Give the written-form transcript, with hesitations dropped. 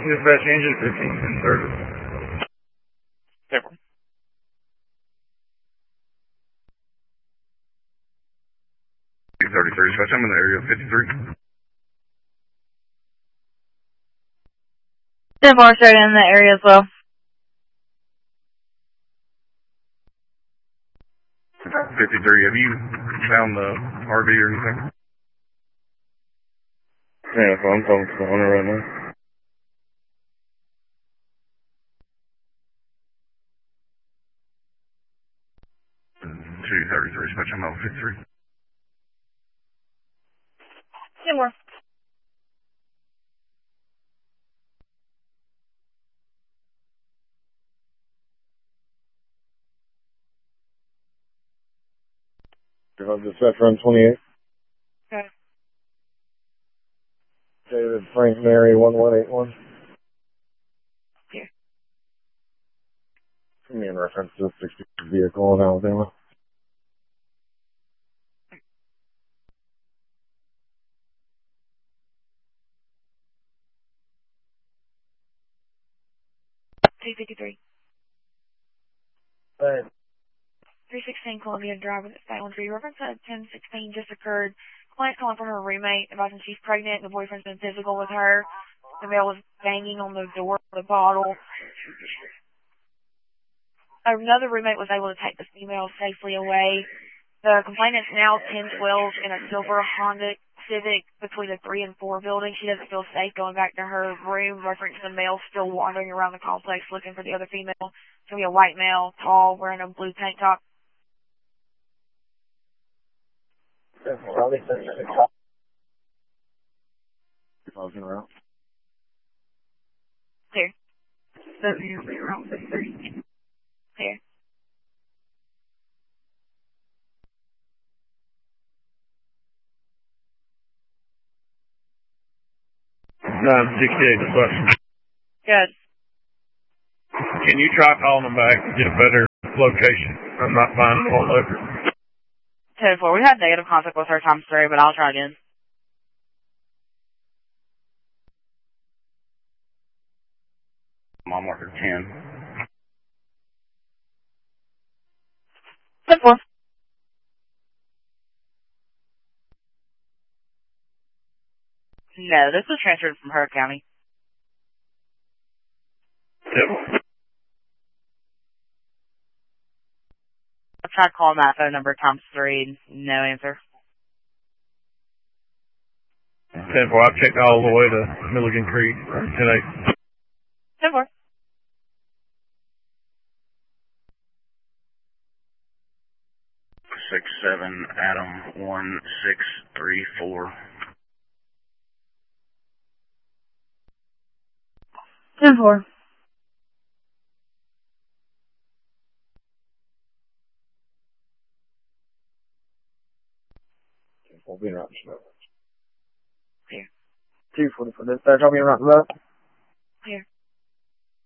Dispatch engine 15 in service. 233, dispatch, I'm in the area of 53. 10-4 straight in the area as well. 53, have you found the RV or anything? Yeah, so I'm talking to the owner right now. 233, dispatch, I'm out 53. 10-4. Dispatch run 28. Okay. David Frank Mary 1181. Here. Give me in reference to the 60 vehicle in Alabama. $253. Hey. 316 Columbia Drive with Silent Tree. Reference at 1016 just occurred. Client calling from her roommate advising she's pregnant and the boyfriend's been physical with her. The male was banging on the door with a bottle. Another roommate was able to take the female safely away. The complainant's now 1012 in a silver Honda Civic between the 3 and 4 building. She doesn't feel safe going back to her room. Reference the male still wandering around the complex looking for the other female. It's going to be a white male, tall, wearing a blue tank top. Clear. Clear. 968, dispatch. Good. Can you try calling them back and get a better location? I'm not finding them all over. 10-4. We had negative contact with her times 3, but I'll try again. Mile marker 10. 10-4. No, this was transferred from her county. Yep. I tried calling that phone number times 3, no answer. 10-4, I checked all the way to Milligan Creek, 10-8. 10-4. 6-7, Adam 1634. 10-4. We'll be around. Here. 244 dispatch, I'll be around. Here.